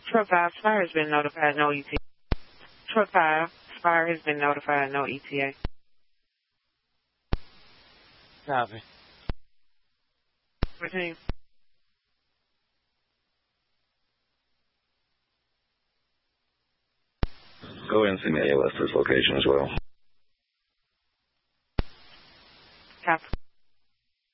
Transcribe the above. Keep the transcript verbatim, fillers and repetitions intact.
Truck five, Spire has been notified, no E T A. Truck five, Spire has been notified, no E T A. Copy. fourteen. Go ahead and send me A L S to this location as well.